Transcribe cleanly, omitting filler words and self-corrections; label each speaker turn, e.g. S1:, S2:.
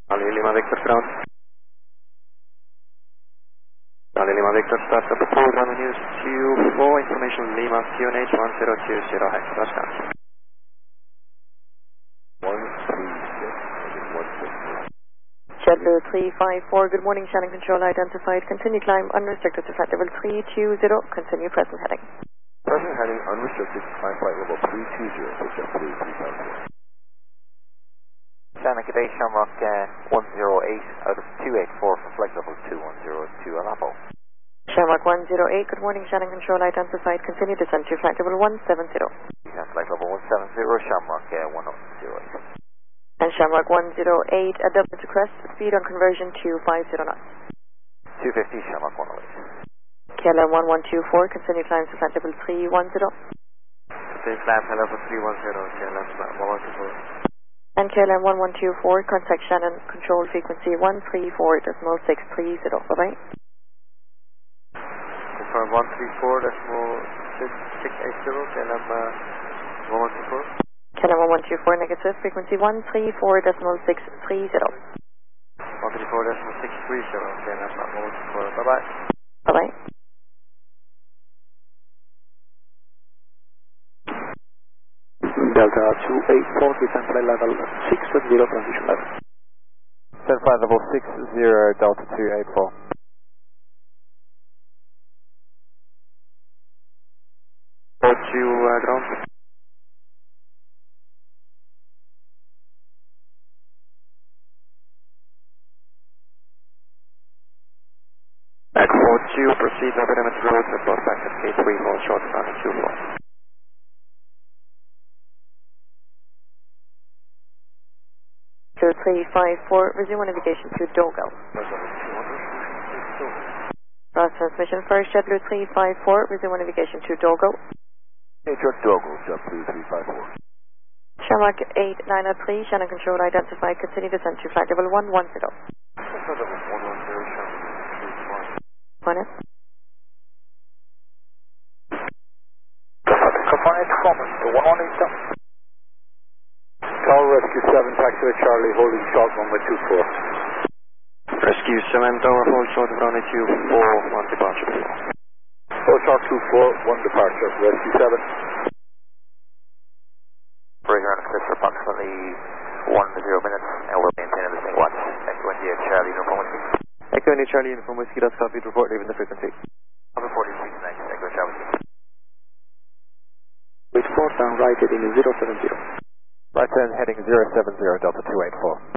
S1: Charlie Lima Victor ground. Charlie Lima Victor start up the pool runway news Q4 information Lima QNH 1020 hex touchdown.
S2: 136. JetBlue 354, good morning, Shannon Control identified. Continue climb unrestricted to flight level 320. Continue present heading.
S3: Present heading unrestricted, climb flight level 320 for JetBlue 354.
S4: Shannon Cadet Shamrock 108 out of 284 for flight level 2102 Alapo.
S2: Shamrock 108, good morning, Shannon Control identified. Continue descent to flight level 170.
S4: Flight level 170, Shamrock 108.
S2: And Shamrock 108, a double to crest, speed on conversion to 50 knots.
S4: 250, Shamrock 108.
S2: KLM 1124, continue climb to flight level 310.
S1: Continue climb flight level 310, KLM 1124.
S2: And KLM 1124, contact Shannon Control frequency 134.630. Bye-bye.
S1: Confirm 134.680, KLM 1124.
S2: KLM 1124, negative, frequency 134.630.
S1: 134.630, KLM 1124. Bye-bye.
S2: Bye-bye.
S5: Delta 284, descent flight level 670, transition level.
S4: Descent flight level 60, Delta 284.
S1: ground. Back 42, proceed over limit road, report back at K3, hold short front 24.
S2: So 354, resume navigation to Dogo. Cross transmission first, JetBlue 354, resume navigation to Dogo.
S3: Major Dogo, JetBlue 354.
S2: Shamrock 8903, Shannon Control identified, continue descent to flight level 110. On it.
S5: Combined performance to 118. Call Rescue 7, taxi Charlie, holding short runway 24.
S1: Rescue 7, tower, hold short runway 24, 1 departure.
S5: Hold short 24, 1 departure, Rescue 7.
S4: Bring around cliff for approximately 10 minutes, and we'll maintain the same watch. Echo India, Charlie, Uniform Whiskey.
S1: Echo India, Charlie, Uniform Whiskey, that's copied, report, leaving the frequency.
S4: Number 46, thanks, Echo Charlie.
S5: With 4 down right heading 070.
S4: Right turn heading 070, Delta 284.